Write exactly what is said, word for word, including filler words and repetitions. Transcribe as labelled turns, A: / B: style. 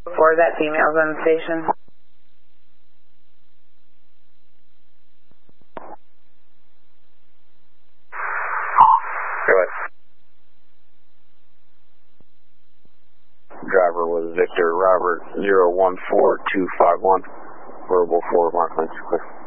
A: For that female's on the station.
B: Go ahead. Driver was Victor Robert zero one four two five one. Verbal four, Mark Lynch, clear.